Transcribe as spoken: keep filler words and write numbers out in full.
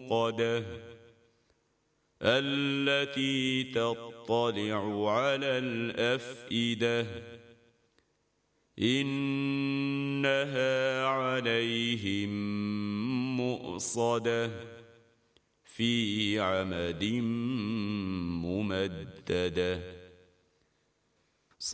الْمُوقَدَةِ التي تطلع على الأفئدة إنها عليهم مؤصدة في عمد ممددة.